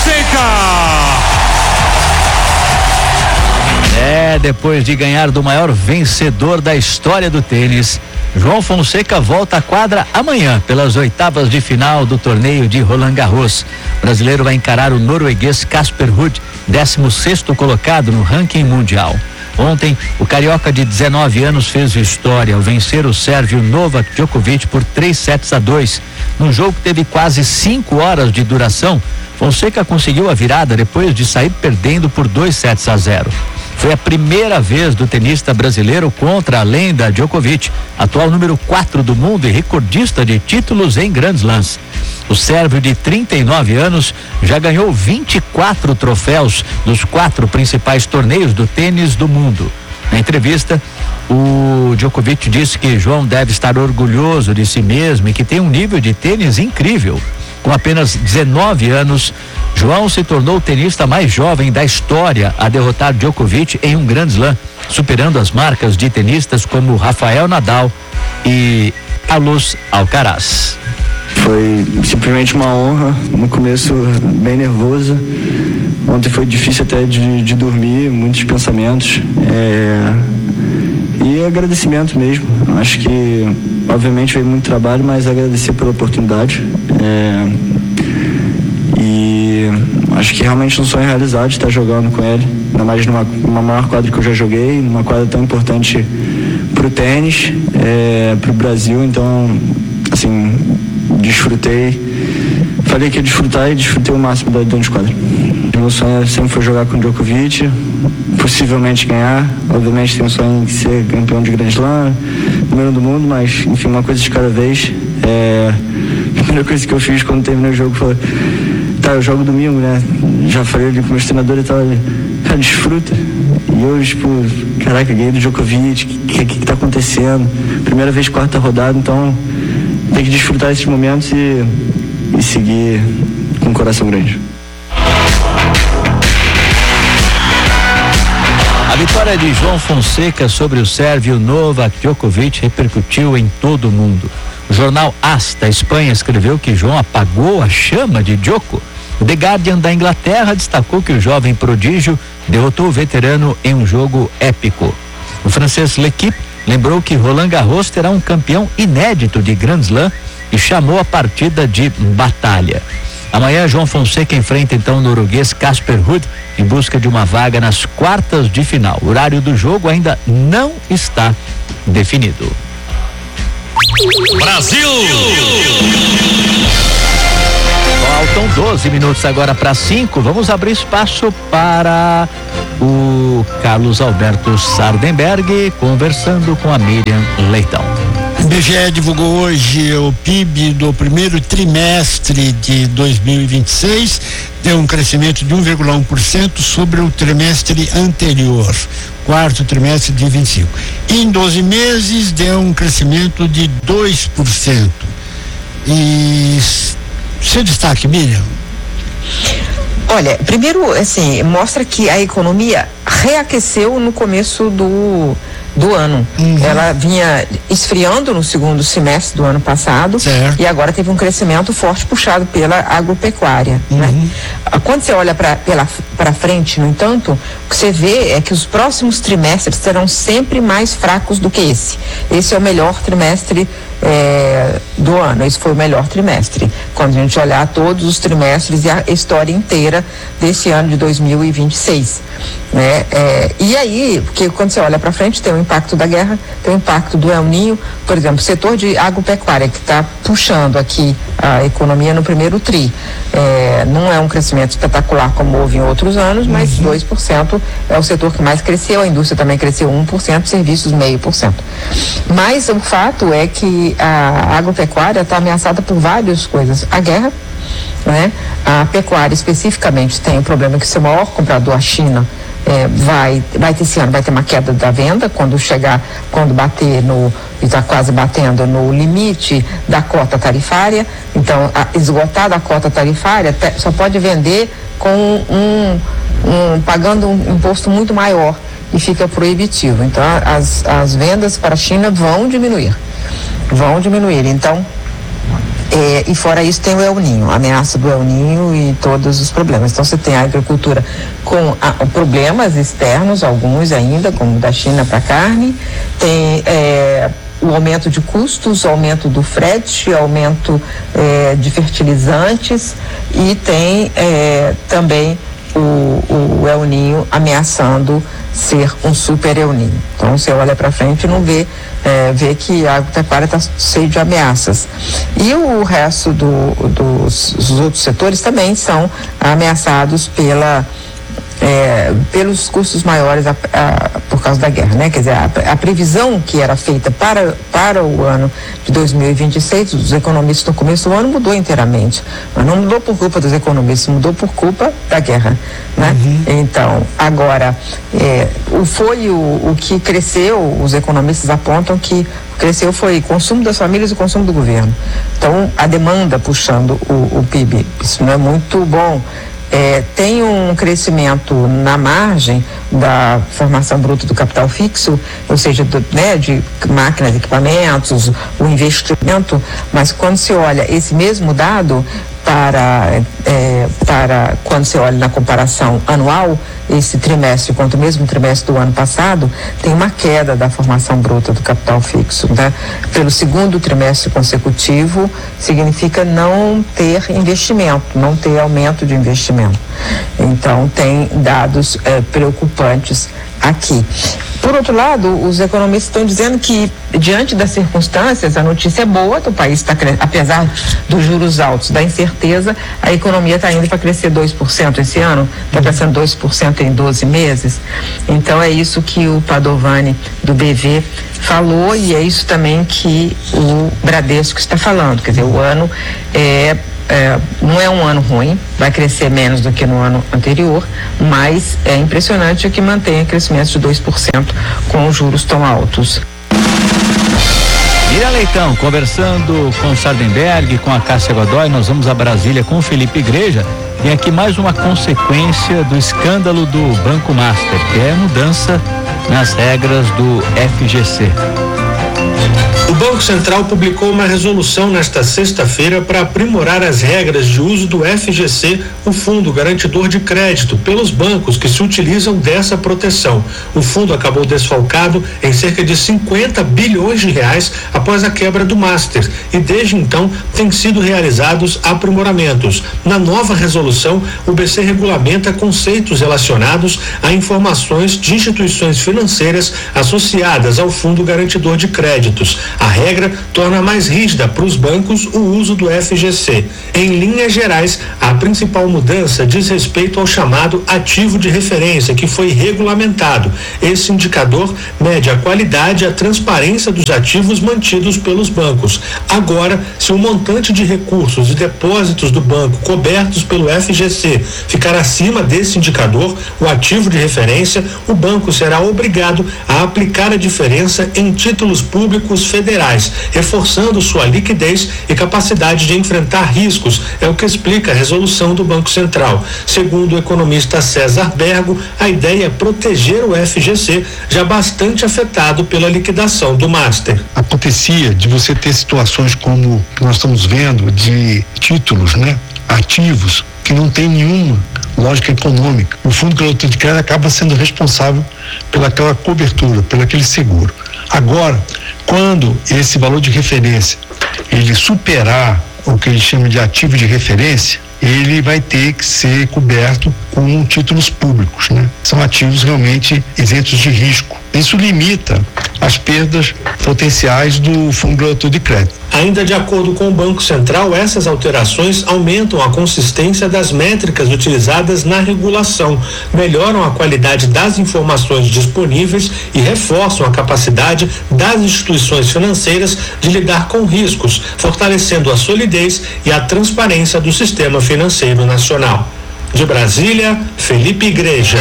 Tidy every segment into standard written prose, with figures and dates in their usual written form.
Depois de ganhar do maior vencedor da história do tênis, João Fonseca volta à quadra amanhã pelas oitavas de final do torneio de Roland Garros. O brasileiro vai encarar o norueguês Casper Ruud, 16º colocado no ranking mundial. Ontem, o carioca de 19 anos fez história ao vencer o sérvio Novak Djokovic por 3-2. Num jogo que teve quase 5 horas de duração, Fonseca conseguiu a virada depois de sair perdendo por 2-0. Foi a primeira vez do tenista brasileiro contra a lenda Djokovic, atual número 4 do mundo e recordista de títulos em Grand Slams. O sérvio de 39 anos já ganhou 24 troféus dos 4 principais torneios do tênis do mundo. Na entrevista, o Djokovic disse que João deve estar orgulhoso de si mesmo e que tem um nível de tênis incrível. Com apenas 19 anos, João se tornou o tenista mais jovem da história a derrotar Djokovic em um Grand Slam, superando as marcas de tenistas como Rafael Nadal e Carlos Alcaraz. Foi simplesmente uma honra, no começo bem nervoso, ontem foi difícil até de dormir, muitos pensamentos, e agradecimento mesmo. Acho que obviamente veio muito trabalho, mas agradecer pela oportunidade, e acho que realmente um sonho realizado de estar jogando com ele, ainda mais numa maior quadra que eu já joguei, numa quadra tão importante para o tênis, para o Brasil. Então, assim, falei que ia desfrutar e desfrutei o máximo dentro de quadra. Meu sonho sempre foi jogar com o Djokovic, possivelmente ganhar. Obviamente tenho um sonho de ser campeão de Grand Slam, número 1 do mundo, mas enfim, uma coisa de cada vez. A primeira coisa que eu fiz quando terminei o jogo foi: tá, eu jogo domingo, né? Já falei ali com meus treinadores e tal, cara, desfruta. E eu, tipo, caraca, ganhei do Djokovic, o que tá acontecendo? Primeira vez, 4ª rodada, então tem que desfrutar esses momentos e seguir com um coração grande. A vitória de João Fonseca sobre o sérvio Novak Djokovic repercutiu em todo o mundo. O jornal AS da Espanha escreveu que João apagou a chama de Djoko. O The Guardian da Inglaterra destacou que o jovem prodígio derrotou o veterano em um jogo épico. O francês L'Équipe lembrou que Roland Garros terá um campeão inédito de Grand Slam e chamou a partida de batalha. Amanhã, João Fonseca enfrenta então o norueguês Casper Ruud em busca de uma vaga nas quartas de final. O horário do jogo ainda não está definido. Brasil! Faltam 12 minutos agora para 5. Vamos abrir espaço para o Carlos Alberto Sardenberg conversando com a Miriam Leitão. O IBGE divulgou hoje o PIB do primeiro trimestre de 2026, deu um crescimento de 1,1% sobre o trimestre anterior, quarto trimestre de 25. Em 12 meses deu um crescimento de 2%. E seu destaque, Miriam? Olha, primeiro, assim, mostra que a economia reaqueceu no começo do ano. Ela vinha esfriando no segundo semestre do ano passado, certo, e agora teve um crescimento forte puxado pela agropecuária, né? Quando você olha para frente, no entanto, o que você vê é que os próximos trimestres serão sempre mais fracos do que esse. Esse é o melhor trimestre do ano. Esse foi o melhor trimestre, quando a gente olhar todos os trimestres e a história inteira desse ano de 2026, né? E aí, porque quando você olha para frente, tem o impacto da guerra, tem o impacto do El Niño, por exemplo, o setor de agropecuária que está puxando aqui a economia no primeiro tri, não é um crescimento espetacular como houve em outros anos, mas 2% é o setor que mais cresceu, a indústria também cresceu 1%, serviços 0,5%. Mas o fato é que a agropecuária está ameaçada por várias coisas. A guerra, né? A pecuária especificamente tem o problema que o seu maior comprador, a China, vai ter esse ano, vai ter uma queda da venda quando bater está quase batendo no limite da cota tarifária. Então, esgotada a cota tarifária, só pode vender com pagando um imposto muito maior e fica proibitivo. Então, as vendas para a China vão diminuir. Então, E fora isso tem o El Niño, a ameaça do El Niño e todos os problemas. Então você tem a agricultura com problemas externos, alguns ainda, como da China para carne, tem o aumento de custos, o aumento do frete, aumento de fertilizantes e tem também o El Niño ameaçando ser um super El Niño. Então você olha para frente e não vê que a agropecuária está cheia de ameaças. E o resto dos outros setores também são ameaçados pelos custos maiores por causa da guerra, né? Quer dizer, a previsão que era feita para o ano de 2026, os economistas no começo do ano mudou inteiramente, mas não mudou por culpa dos economistas, mudou por culpa da guerra, né? Então, agora, o que cresceu, os economistas apontam que cresceu foi o consumo das famílias e o consumo do governo. Então, a demanda puxando o PIB, isso não é muito bom. Tem um crescimento na margem da formação bruta do capital fixo, ou seja, de máquinas, equipamentos, o investimento, mas quando se olha esse mesmo dado para quando você olha na comparação anual, esse trimestre contra o mesmo trimestre do ano passado, tem uma queda da formação bruta do capital fixo, né? Pelo segundo trimestre consecutivo, significa não ter investimento, não ter aumento de investimento. Então, tem dados preocupantes aqui. Por outro lado, os economistas estão dizendo que, diante das circunstâncias, a notícia é boa, o país está crescendo, apesar dos juros altos, da incerteza, a economia está indo para crescer 2% esse ano, está crescendo 2% em 12 meses. Então é isso que o Padovani do BV falou e é isso também que o Bradesco está falando. Quer dizer, o ano não é um ano ruim, vai crescer menos do que no ano anterior, mas é impressionante que mantenha crescimento de 2% com os juros tão altos. Miriam Leitão, conversando com o Sardenberg, com a Cássia Godoy, nós vamos a Brasília com o Felipe Igreja. Tem aqui mais uma consequência do escândalo do Banco Master, que é a mudança nas regras do FGC. O Banco Central publicou uma resolução nesta sexta-feira para aprimorar as regras de uso do FGC, o Fundo Garantidor de Crédito, pelos bancos que se utilizam dessa proteção. O fundo acabou desfalcado em cerca de 50 bilhões de reais após a quebra do Master e desde então têm sido realizados aprimoramentos. Na nova resolução, o BC regulamenta conceitos relacionados a informações de instituições financeiras associadas ao Fundo Garantidor de Créditos. A regra torna mais rígida para os bancos o uso do FGC. Em linhas gerais, a principal mudança diz respeito ao chamado ativo de referência, que foi regulamentado. Esse indicador mede a qualidade e a transparência dos ativos mantidos pelos bancos. Agora, se o montante de recursos e depósitos do banco cobertos pelo FGC ficar acima desse indicador, o ativo de referência, o banco será obrigado a aplicar a diferença em títulos públicos federais, reforçando sua liquidez e capacidade de enfrentar riscos, é o que explica a resolução do Banco Central. Segundo o economista César Bergo, a ideia é proteger o FGC, já bastante afetado pela liquidação do Master. Acontecia de você ter situações como que nós estamos vendo, de títulos, né, ativos, que não tem nenhuma lógica econômica. O Fundo Garantidor de Crédito acaba sendo responsável pelaquela cobertura, pelaquele seguro. Agora, quando esse valor de referência ele superar o que eles chamam de ativo de referência, ele vai ter que ser coberto com títulos públicos, né? São ativos realmente isentos de risco. Isso limita as perdas potenciais do Fundo Garantidor de Crédito. Ainda de acordo com o Banco Central, essas alterações aumentam a consistência das métricas utilizadas na regulação, melhoram a qualidade das informações disponíveis e reforçam a capacidade das instituições financeiras de lidar com riscos, fortalecendo a solidez e a transparência do sistema financeiro nacional. De Brasília, Felipe Igreja.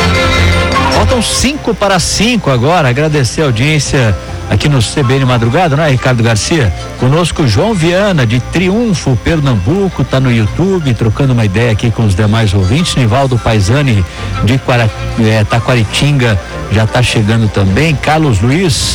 Faltam 5:05 agora. Agradecer a audiência aqui no CBN Madrugada, não é, Ricardo Garcia? Conosco João Viana, de Triunfo, Pernambuco, tá no YouTube, trocando uma ideia aqui com os demais ouvintes. Nivaldo Paisani, de Taquaritinga, já tá chegando também. Carlos Luiz,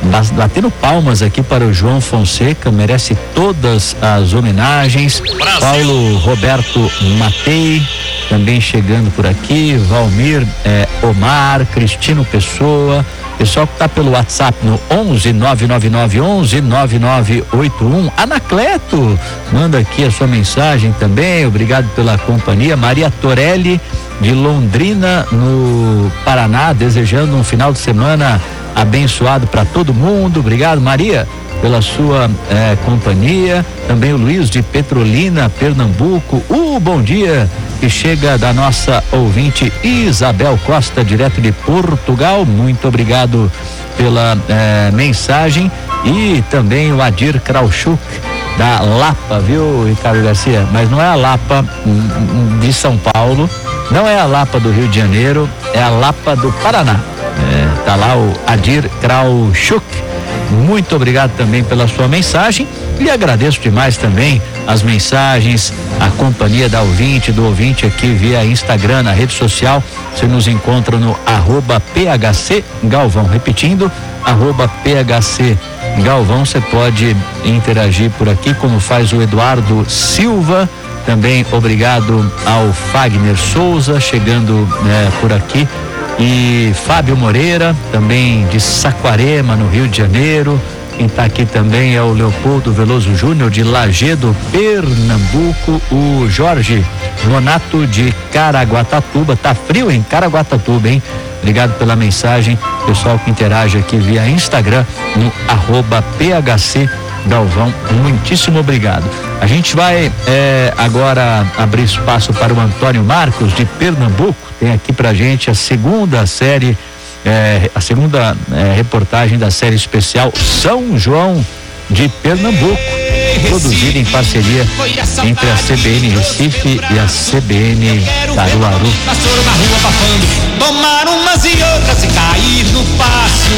batendo palmas aqui para o João Fonseca, merece todas as homenagens. Brasil. Paulo Roberto Matei também chegando por aqui, Valmir Omar, Cristino Pessoa, pessoal que está pelo WhatsApp no 11 999 11 9981. Anacleto manda aqui a sua mensagem também, obrigado pela companhia. Maria Torelli de Londrina, no Paraná, desejando um final de semana abençoado para todo mundo. Obrigado, Maria, pela sua companhia. Também o Luiz de Petrolina, Pernambuco. Bom dia que chega da nossa ouvinte Isabel Costa, direto de Portugal. Muito obrigado pela mensagem. E também o Adir Krauchuk da Lapa, viu, Ricardo Garcia? Mas não é a Lapa de São Paulo, não é a Lapa do Rio de Janeiro, é a Lapa do Paraná. Tá lá o Adir Krauchuk. Muito obrigado também pela sua mensagem e agradeço demais também as mensagens, a companhia do ouvinte aqui via Instagram, na rede social. Você nos encontra no @PHC Galvão, repetindo, @PHC Galvão. Você pode interagir por aqui, como faz o Eduardo Silva. Também obrigado ao Fagner Souza chegando por aqui. E Fábio Moreira, também de Saquarema, no Rio de Janeiro. Quem está aqui também é o Leopoldo Veloso Júnior, de Lagedo, Pernambuco. O Jorge Nonato, de Caraguatatuba. Tá frio em Caraguatatuba, hein? Obrigado pela mensagem. Pessoal que interage aqui via Instagram, no @PHC Galvão, muitíssimo obrigado. A gente vai agora abrir espaço para o Antônio Marcos, de Pernambuco. Tem aqui pra gente a segunda série, reportagem da série especial São João de Pernambuco, produzida em parceria entre a CBN Recife e a CBN Caruaru. Tomar umas e outras e cair no passo.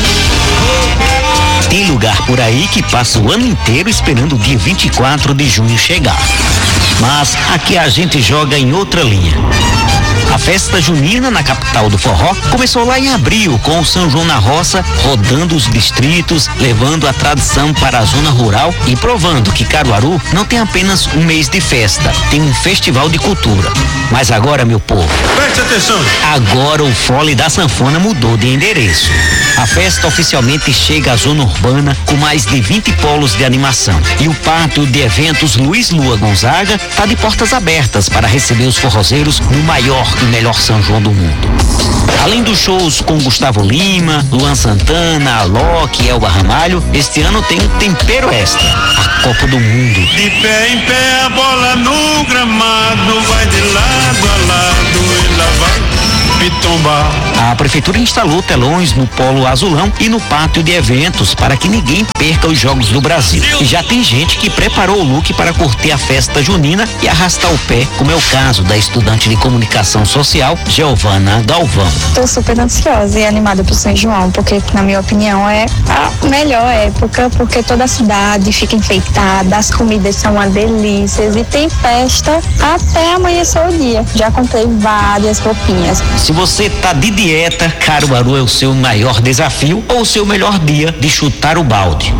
Tem lugar por aí que passa o ano inteiro esperando o dia 24 de junho chegar. Mas aqui a gente joga em outra linha. A festa junina na capital do forró começou lá em abril, com o São João na Roça, rodando os distritos, levando a tradição para a zona rural e provando que Caruaru não tem apenas um mês de festa, tem um festival de cultura. Mas agora, meu povo, preste atenção. Agora o Fole da Sanfona mudou de endereço. A festa oficialmente chega à zona urbana com mais de 20 polos de animação. E o pátio de eventos Luiz Lua Gonzaga está de portas abertas para receber os forrozeiros no maior e melhor São João do mundo. Além dos shows com Gustavo Lima, Luan Santana, Alok e Elba Ramalho, este ano tem um tempero extra, a Copa do Mundo. De pé em pé a bola no gramado, vai de lado a lado e lá vai pitombar. A prefeitura instalou telões no Polo Azulão e no pátio de eventos para que ninguém perca os Jogos do Brasil. E já tem gente que preparou o look para curtir a festa junina e arrastar o pé, como é o caso da estudante de comunicação social, Giovana Galvão. Estou super ansiosa e animada pro São João, porque na minha opinião é a melhor época, porque toda a cidade fica enfeitada, as comidas são uma delícia e tem festa até amanhecer o dia. Já comprei várias roupinhas. Se você tá de dieta, Caruaru é o seu maior desafio ou o seu melhor dia de chutar o balde.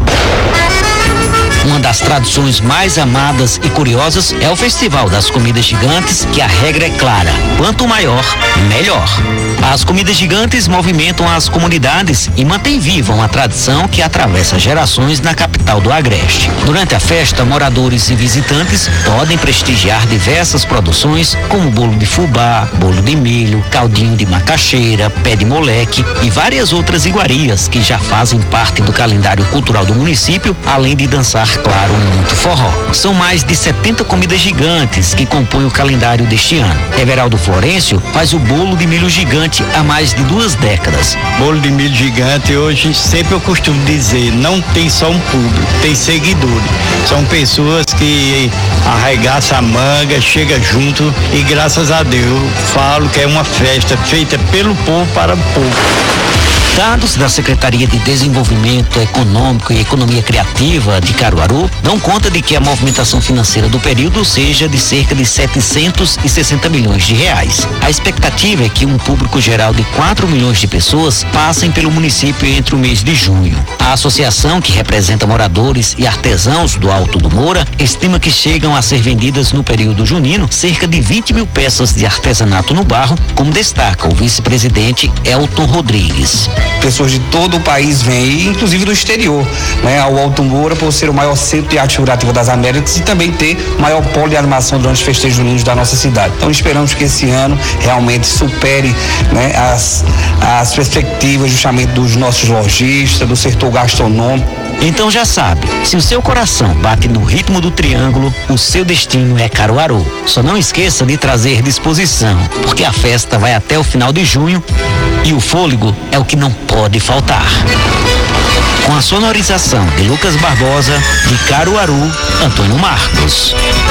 Uma das tradições mais amadas e curiosas é o Festival das Comidas Gigantes, que a regra é clara: quanto maior, melhor. As comidas gigantes movimentam as comunidades e mantêm viva uma tradição que atravessa gerações na capital do Agreste. Durante a festa, moradores e visitantes podem prestigiar diversas produções, como bolo de fubá, bolo de milho, caldinho de macaxeira, pé de moleque e várias outras iguarias que já fazem parte do calendário cultural do município, além de dançar, claro, muito forró. São mais de 70 comidas gigantes que compõem o calendário deste ano. Everaldo Florencio faz o bolo de milho gigante há mais de 2 décadas. Bolo de milho gigante hoje, sempre eu costumo dizer, não tem só um público, tem seguidores. São pessoas que arregaçam a manga, chegam junto e graças a Deus falo que é uma festa feita pelo povo para o povo. Dados da Secretaria de Desenvolvimento Econômico e Economia Criativa de Caruaru dão conta de que a movimentação financeira do período seja de cerca de 760 milhões de reais. A expectativa é que um público geral de 4 milhões de pessoas passem pelo município entre o mês de junho. A associação, que representa moradores e artesãos do Alto do Moura, estima que chegam a ser vendidas no período junino cerca de 20 mil peças de artesanato no barro, como destaca o vice-presidente Elton Rodrigues. Pessoas de todo o país vêm, inclusive do exterior, né, ao Alto Moura, por ser o maior centro de arte figurativa das Américas e também ter o maior polo de animação durante os festejos juninos da nossa cidade. Então esperamos que esse ano realmente supere, né, as perspectivas justamente dos nossos lojistas, do setor gastronômico. Então já sabe, se o seu coração bate no ritmo do triângulo, o seu destino é Caruaru. Só não esqueça de trazer disposição, porque a festa vai até o final de junho e o fôlego é o que não pode faltar. Com a sonorização de Lucas Barbosa, de Caruaru, Antônio Marcos.